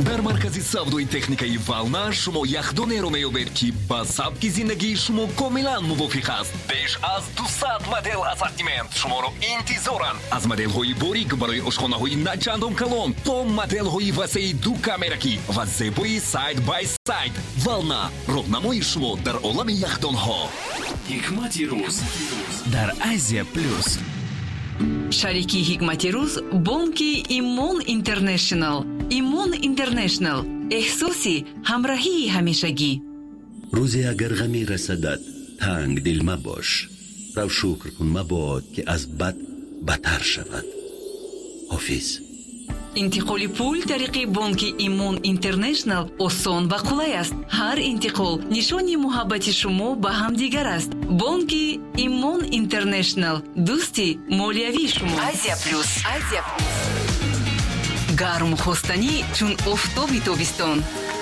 дар маркази савдои техникаи Вална шумо яхдонеро меёбед ки ба сабки зиндагии шумо комилан мувофиқ аст. беш аз 200 модел ассортимент шуморо интизоранд. аз моделҳои борик барои ошхонаҳои начандон калон то моделҳои васеи ду камеракӣ ва зебои сайд бай сайд. Вална роҳнамои шумо дар олами яхдонҳо. ҳикмати рӯз дар Азия плюс. шарики ҳикмати рӯз бонки Имон Интернешнл. Имон Интернешнл эҳсоси ҳамроҳии ҳамешагӣ. рӯзе агар ғаме расадад танг дил мабош. рав шукр кун мабод ки аз бад бадтар шавад. ҳофиз. интиқоли пул тариқи бонки Имон Интернешнл осон ва қулай аст. ҳар интиқол нишони муҳаббати шумо ба ҳамдигар аст. бонки Имон Интернешнл дӯсти молиявии шумо. Азия плюс. гарму хостанӣ чун офтоби тобистон.